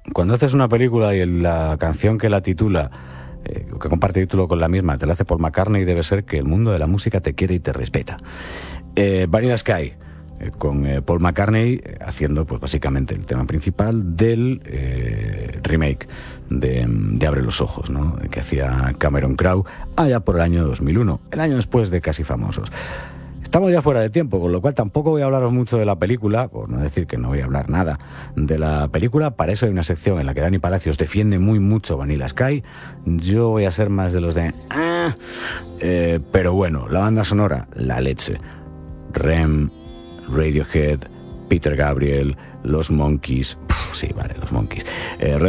cuando haces una película y la canción que la titula, que comparte título con la misma, te la hace Paul McCartney, debe ser que el mundo de la música te quiere y te respeta. Vanilla Sky, con Paul McCartney haciendo pues básicamente el tema principal del remake de Abre los ojos, ¿no? Que hacía Cameron Crowe allá por el año 2001, el año después de Casi Famosos. Estamos ya fuera de tiempo, con lo cual tampoco voy a hablaros mucho de la película, por no decir que no voy a hablar nada de la película. Para eso hay una sección en la que Dani Palacios defiende muy mucho Vanilla Sky. Yo voy a ser más de los de... pero bueno, la banda sonora, la leche. Rem, Radiohead, Peter Gabriel, los Monkees... sí, vale, los Monkees.